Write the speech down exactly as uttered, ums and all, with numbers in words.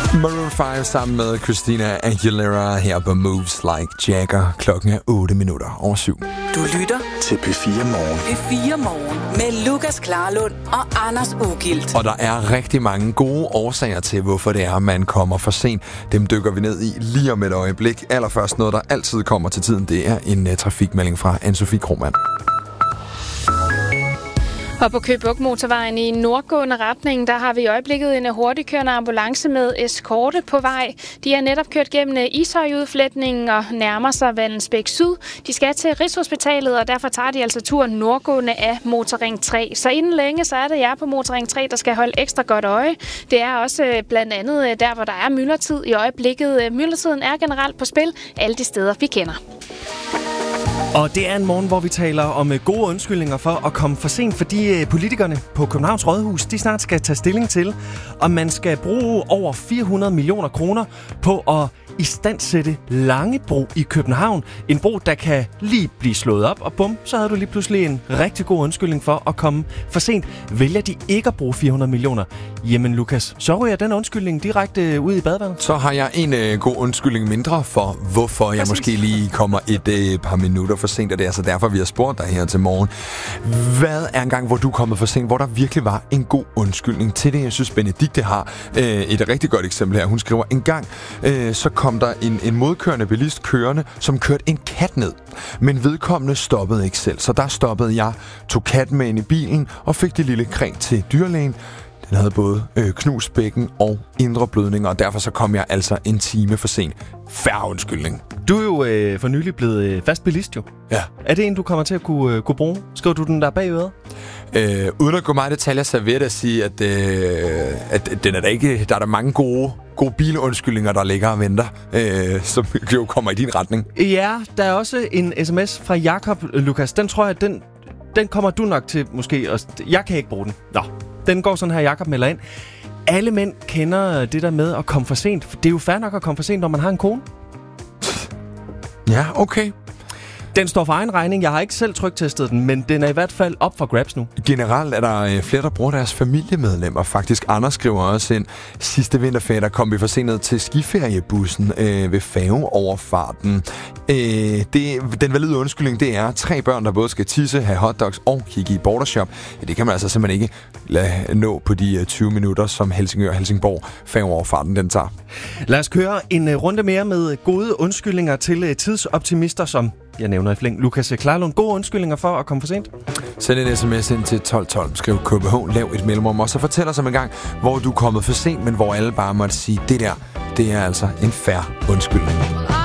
Maroon fem sammen med Christina Aguilera her på Moves Like Jagger. Klokken er otte minutter over syv. Du lytter til P fire Morgen. P fire Morgen med Lukas Klarlund og Anders Ugilt. Og der er rigtig mange gode årsager til, hvorfor det er, man kommer for sent. Dem dykker vi ned i lige om et øjeblik. Allerførst noget, der altid kommer til tiden, det er en uh, trafikmelding fra Anne-Sophie Krohmann. Og på Køge Bugt Motorvejen i nordgående retning, der har vi i øjeblikket en hurtigkørende ambulance med eskorte på vej. De er netop kørt gennem Ishøjudfletningen og nærmer sig Vallensbæk Syd. De skal til Rigshospitalet, og derfor tager de altså turen nordgående af Motorring tre. Så inden længe, så er det jer på Motorring tre, der skal holde ekstra godt øje. Det er også blandt andet der, hvor der er myldretid i øjeblikket. Myldretiden er generelt på spil alle de steder, vi kender. Og det er en morgen, hvor vi taler om gode undskyldninger for at komme for sent, fordi politikerne på Københavns Rådhus, de snart skal tage stilling til, om man skal bruge over fire hundrede millioner kroner på at istandsætte Langebro i København. En bro, der kan lige blive slået op, og bum, så havde du lige pludselig en rigtig god undskyldning for at komme for sent. Vælger de ikke at bruge fire hundrede millioner? Jamen Lukas, så ryger den undskyldning direkte ud i badevandet. Så har jeg en øh, god undskyldning mindre for, hvorfor jeg Præcis. måske lige kommer et øh, par minutter for sent, og det er altså derfor, vi har spurgt dig her til morgen. Hvad er en gang, hvor du er kommet for sent, hvor der virkelig var en god undskyldning til det? Jeg synes, Benedikte har øh, et rigtig godt eksempel her. Hun skriver, en gang øh, så kom der en, en modkørende bilist kørende, som kørte en kat ned. Men vedkommende stoppede ikke selv, så der stoppede jeg, tog katten med ind i bilen og fik det lille kræng til dyrlægen. Den havde både øh, knust bækken og indre blødninger, og derfor så kom jeg altså en time for sent. Færre undskyldning. Du er jo øh, for nylig blevet øh, fast bilist jo. Ja. Er det en, du kommer til at kunne, øh, kunne bruge? Skriver du den der bagved? Øh, uden at gå meget detaljer, så vil jeg da sige, at, øh, at den er der ikke. Der er der mange gode, gode bilundskyldninger, der ligger og venter, øh, som jo kommer i din retning. Ja, der er også en sms fra Jakob, Lukas. Den tror jeg, den, den kommer du nok til måske. Og jeg kan ikke bruge den. Nå. Den går sådan her, Jakob melder ind. Alle mænd kender det der med at komme for sent. Det er jo fair nok at komme for sent, når man har en kone. Ja, okay. Den står for egen regning. Jeg har ikke selv tryktestet den, men den er i hvert fald op for grabs nu. Generelt er der øh, flere, der bruger deres familiemedlemmer. Faktisk Anders skriver også ind. Sidste vinterferie, der kom vi for sent ned til skifæriebussen øh, ved færgeoverfarten. Øh, det, den valide undskyldning, det er tre børn, der både skal tisse, have hotdogs og kigge i bordershop. Ja, det kan man altså simpelthen ikke lade nå på de tyve minutter, som Helsingør og Helsingborg færgeoverfarten den tager. Lad os køre en runde mere med gode undskyldninger til tidsoptimister, som jeg nævner i flæng. Lukas Klarlund, gode undskyldninger for at komme for sent. Send en sms ind til tolv tolv. Skriv K B H, lav et mellemrum, og så fortæl os om en gang, hvor du er kommet for sent, men hvor alle bare måtte sige, det der, det er altså en fair undskyldning.